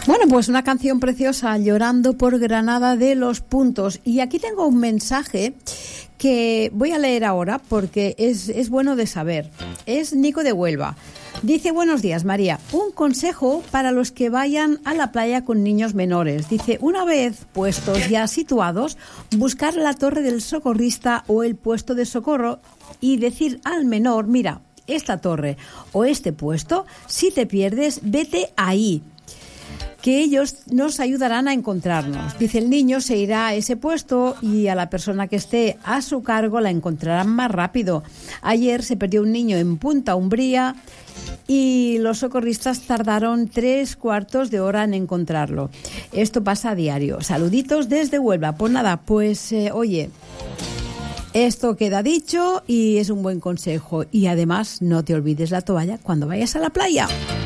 Bueno, pues una canción preciosa, Llorando por Granada de Los Puntos. Y aquí tengo un mensaje que voy a leer ahora porque es bueno de saber. Es Nico de Huelva. Dice: buenos días, María. Un consejo para los que vayan a la playa con niños menores. Dice: una vez puestos ya situados, buscar la torre del socorrista o el puesto de socorro y decir al menor: mira, esta torre o este puesto, si te pierdes, vete ahí, que ellos nos ayudarán a encontrarnos. Dice: el niño se irá a ese puesto y a la persona que esté a su cargo la encontrarán más rápido. Ayer se perdió un niño en Punta Umbría y los socorristas tardaron 3/4 de hora en encontrarlo. Esto pasa a diario. Saluditos desde Huelva. Pues nada, oye, esto queda dicho y es un buen consejo. Y además, no te olvides la toalla cuando vayas a la playa.